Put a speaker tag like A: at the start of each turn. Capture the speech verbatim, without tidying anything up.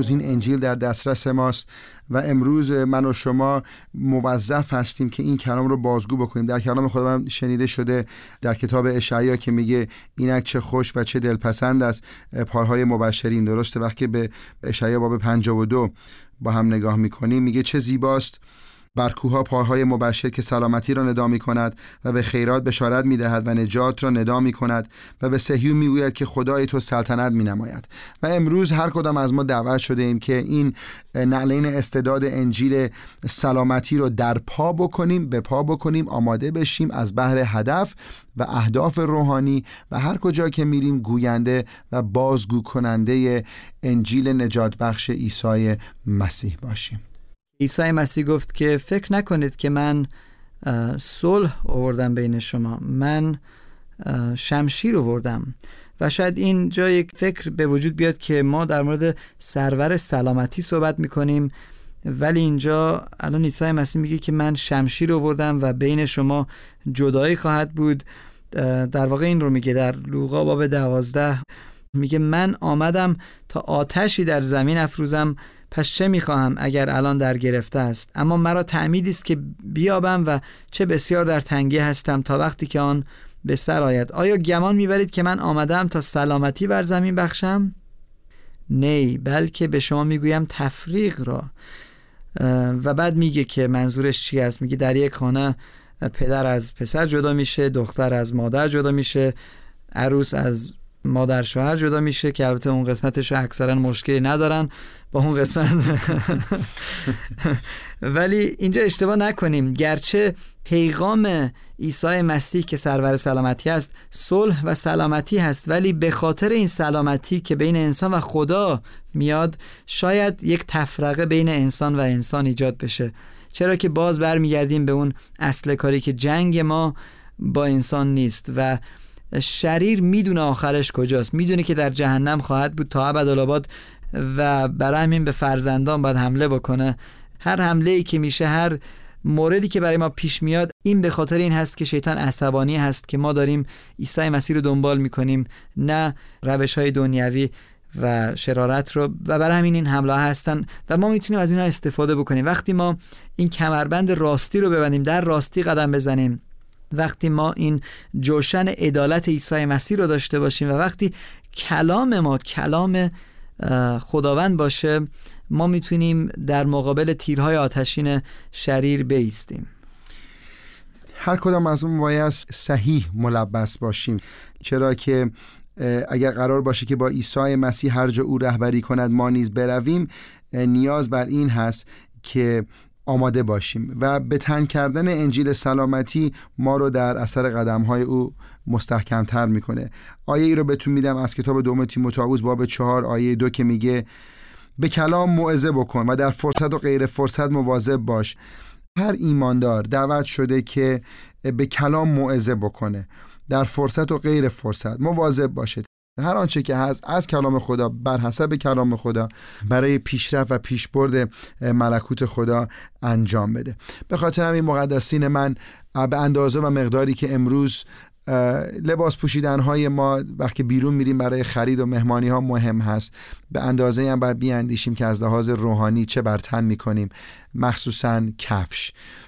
A: هنوز این انجیل در دسترس ماست و امروز من و شما موظف هستیم که این کلام رو بازگو بکنیم. در کلام خدا هم شنیده شده در کتاب اشعیا که میگه اینک چه خوش و چه دلپسند است پایهای مبشرین. درسته؟ وقتی به اشعیا باب پنجاه و دو با هم نگاه میکنیم میگه چه زیباست بر کوها پاهای مبشر که سلامتی را ندا می کند و به خیرات بشارت می دهد و نجات را ندا می کند و به صهیون می گوید که خدای تو سلطنت می نماید. و امروز هر کدام از ما دعوت شده ایم که این نعلین استعداد انجیل سلامتی رو در پا بکنیم، به پا بکنیم، آماده بشیم از بحر هدف و اهداف روحانی و هر کجا که میریم گوینده و بازگو کننده انجیل نجات بخش عیسی مسیح باشیم.
B: عیسی مسیح گفت که فکر نکنید که من صلح آوردم بین شما، من شمشیر آوردم. و شاید این جا یک فکر به وجود بیاد که ما در مورد سرور سلامتی صحبت میکنیم، ولی اینجا الان عیسی مسیح میگه که من شمشیر آوردم و بین شما جدایی خواهد بود. در واقع این رو میگه در لوقا باب دوازده، میگه من آمدم تا آتشی در زمین افروزم، پس چه میخواهم اگر الان در گرفته است؟ اما مرا تعمیدی است که بیابم و چه بسیار در تنگی هستم تا وقتی که آن به سر آید. آیا گمان میبرید که من آمدم تا سلامتی بر زمین بخشم؟ نه، بلکه به شما میگویم تفریق را. و بعد میگه که منظورش چی است. میگه در یک خانه پدر از پسر جدا میشه، دختر از مادر جدا میشه، عروس از مادر شوهر جدا میشه، که البته اون قسمتش اکثرا مشکلی ندارن با اون قسمت. ولی اینجا اشتباه نکنیم، گرچه پیغام عیسی مسیح که سرور سلامتی است صلح و سلامتی هست، ولی به خاطر این سلامتی که بین انسان و خدا میاد شاید یک تفرقه بین انسان و انسان ایجاد بشه. چرا که باز برمیگردیم به اون اصل کاری که جنگ ما با انسان نیست و شریر میدونه آخرش کجاست، میدونه که در جهنم خواهد بود تا ابدالآباد و برای همین به فرزندان باید حمله بکنه. هر حمله ای که میشه، هر موردی که برای ما پیش میاد، این به خاطر این هست که شیطان عصبانی هست که ما داریم عیسی مسیح رو دنبال میکنیم، نه روش های دنیوی و شرارت رو، و برای همین این حمله هستن و ما میتونیم از اینا استفاده بکنیم. وقتی ما این کمربند راستی رو ببندیم، در راستی قدم بزنیم، وقتی ما این جوشن عدالت عیسی مسیح رو داشته باشیم و وقتی کلام ما کلام خداوند باشه، ما میتونیم در مقابل تیرهای آتشین شریر بایستیم.
A: هر کدام از ما باید صحیح ملبس باشیم، چرا که اگر قرار باشه که با عیسی مسیح هر جا او رهبری کند ما نیز برویم، نیاز بر این هست که آماده باشیم و به تن کردن انجیل سلامتی ما رو در اثر قدم‌های او مستحکم‌تر میکنه. آیه ای رو بهتون میدم از کتاب دوم تیموتائوس باب چهار آیه دو که میگه به کلام موعظه بکن و در فرصت و غیر فرصت مواظب باش. هر ایماندار دعوت شده که به کلام موعظه بکنه، در فرصت و غیر فرصت مواظب باشه، هر آنچه که هست از کلام خدا بر حسب کلام خدا برای پیشرفت و پیشبرد ملکوت خدا انجام بده. به خاطر همین مقدسین من، به اندازه و مقداری که امروز لباس پوشیدن های ما وقتی بیرون میریم برای خرید و مهمانی ها مهم هست، به اندازه هم باید بیاندیشیم که از لحاظ روحانی چه بر تن میکنیم، مخصوصا کفش.